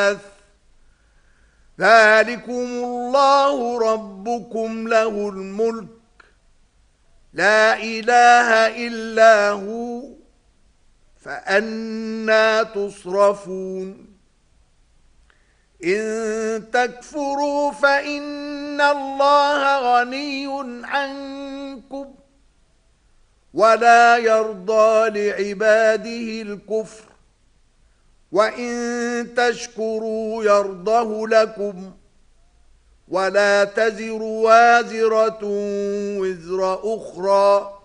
ذلكم الله ربكم له الملك لا إله إلا هو فأنى تصرفون إن تكفروا فإن الله غني عنكم ولا يرضى لعباده الكفر وإن تشكروا يرضه لكم ولا تزر وازرة وزر أخرى